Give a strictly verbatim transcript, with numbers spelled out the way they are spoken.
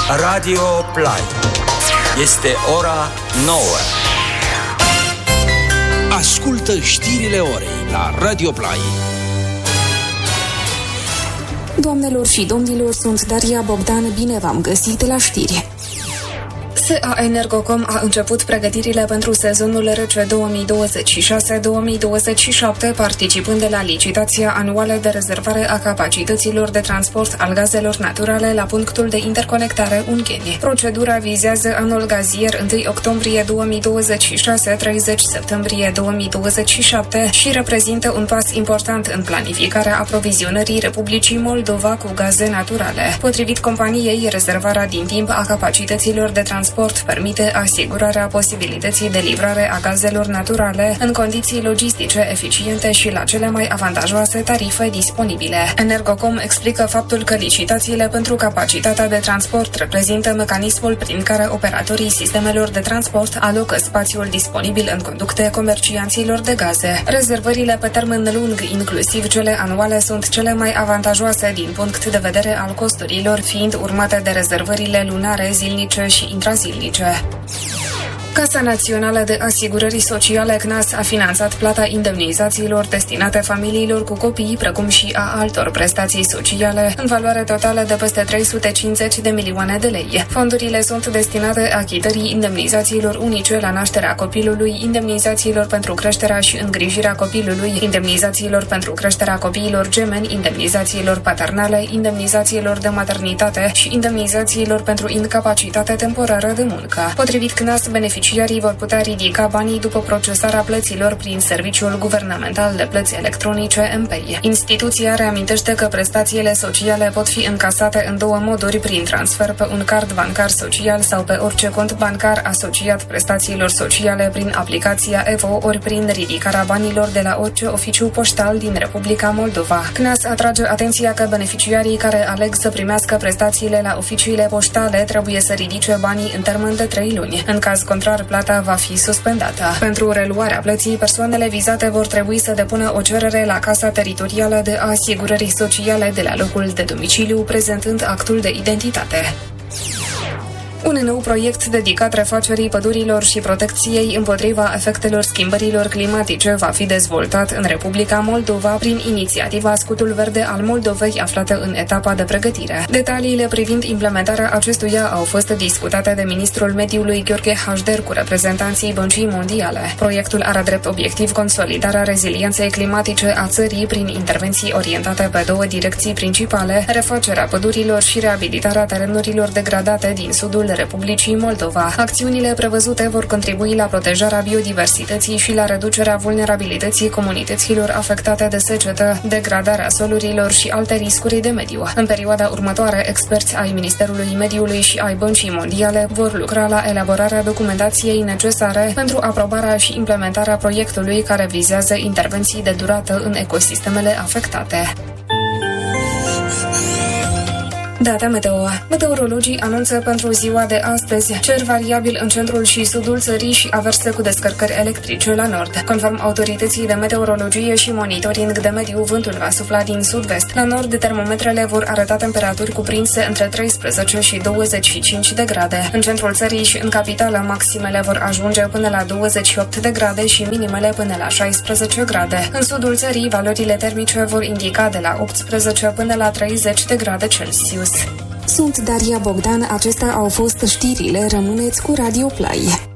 Radio Play. Este ora nouă. Ascultă știrile orei la Radio Play. Doamnelor și domnilor, sunt Daria Bogdan, bine v-am găsit la știri. S A Energocom a început pregătirile pentru sezonul rece două mii douăzeci și șase două mii douăzeci și șapte, participând la licitația anuală de rezervare a capacităților de transport al gazelor naturale la punctul de interconectare Ungheni. Procedura vizează anul gazier întâi octombrie două mii douăzeci și șase - treizeci septembrie două mii douăzeci și șapte și reprezintă un pas important în planificarea aprovizionării Republicii Moldova cu gaze naturale. Potrivit companiei, rezervarea din timp a capacităților de transport permite asigurarea posibilității de livrare a gazelor naturale în condiții logistice eficiente și la cele mai avantajoase tarife disponibile. Energocom explică faptul că licitațiile pentru capacitatea de transport reprezintă mecanismul prin care operatorii sistemelor de transport alocă spațiul disponibil în conducte comercianților de gaze. Rezervările pe termen lung, inclusiv cele anuale, sunt cele mai avantajoase din punct de vedere al costurilor, fiind urmate de rezervările lunare, zilnice și intrazilnice. Casa Națională de Asigurări Sociale C N A S a finanțat plata indemnizațiilor destinate familiilor cu copii, precum și a altor prestații sociale, în valoare totală de peste trei sute cincizeci de milioane de lei. Fondurile sunt destinate achitării indemnizațiilor unice la nașterea copilului, indemnizațiilor pentru creșterea și îngrijirea copilului, indemnizațiilor pentru creșterea copiilor gemeni, indemnizațiilor paternale, indemnizațiilor de maternitate și indemnizațiilor pentru incapacitate temporară de muncă. Potrivit C N A S, beneficiarii Beneficiarii vor putea ridica banii după procesarea plăților prin Serviciul Guvernamental de Plăți Electronice M P I. Instituția reamintește că prestațiile sociale pot fi încasate în două moduri, prin transfer pe un card bancar social sau pe orice cont bancar asociat prestațiilor sociale prin aplicația E V O, ori prin ridicarea banilor de la orice oficiu poștal din Republica Moldova. C N A S atrage atenția că beneficiarii care aleg să primească prestațiile la oficiile poștale trebuie să ridice banii în termen de trei luni. În caz contrar, plata va fi suspendată. Pentru reluarea plății, persoanele vizate vor trebui să depună o cerere la Casa Teritorială de Asigurări Sociale de la locul de domiciliu, prezentând actul de identitate. Un nou proiect dedicat refacerii pădurilor și protecției împotriva efectelor schimbărilor climatice va fi dezvoltat în Republica Moldova prin inițiativa Scutul Verde al Moldovei, aflată în etapa de pregătire. Detaliile privind implementarea acestuia au fost discutate de ministrul mediului Gheorghe Hașder cu reprezentanții Băncii Mondiale. Proiectul are drept obiectiv consolidarea rezilienței climatice a țării prin intervenții orientate pe două direcții principale: refacerea pădurilor și reabilitarea terenurilor degradate din sudul Republicii Moldova. Acțiunile prevăzute vor contribui la protejarea biodiversității și la reducerea vulnerabilității comunităților afectate de secetă, degradarea solurilor și alte riscuri de mediu. În perioada următoare, experți ai Ministerului Mediului și ai Băncii Mondiale vor lucra la elaborarea documentației necesare pentru aprobarea și implementarea proiectului, care vizează intervenții de durată în ecosistemele afectate. Data meteo. Meteorologii anunță pentru ziua de astăzi cer variabil în centrul și sudul țării și averse cu descărcări electrice la nord. Conform autorității de meteorologie și monitoring de mediu, vântul va sufla din sud-vest. La nord, termometrele vor arăta temperaturi cuprinse între treisprezece și douăzeci și cinci de grade. În centrul țării și în capitală, maximele vor ajunge până la douăzeci și opt de grade și minimele până la șaisprezece grade. În sudul țării, valorile termice vor indica de la optsprezece până la treizeci de grade Celsius. Sunt Daria Bogdan, acestea au fost știrile, rămâneți cu Radio Play.